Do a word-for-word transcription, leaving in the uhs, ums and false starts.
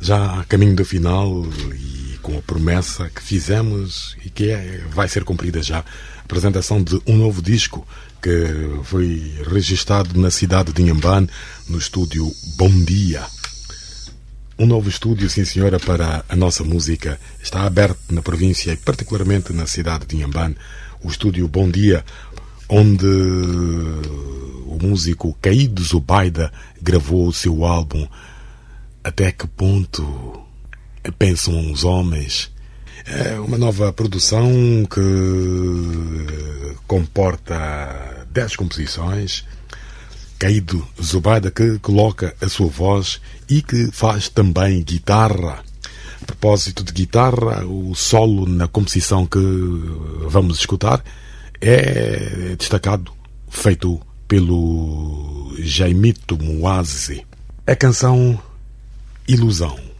já a caminho do final e com a promessa que fizemos e que é, vai ser cumprida já. A apresentação de um novo disco que foi registado na cidade de Inhambane, no estúdio Bom Dia. Um novo estúdio, sim senhora, para a nossa música. Está aberto na província e particularmente na cidade de Inhambane, o estúdio Bom Dia, onde o músico Caído Zubaida gravou o seu álbum Até Que Ponto Pensam os Homens. É uma nova produção que comporta dez composições. Caído Zubaida, que coloca a sua voz e que faz também guitarra. A propósito de guitarra, o solo na composição que vamos escutar é destacado, feito pelo Jaimito Moazzi. A canção Ilusão.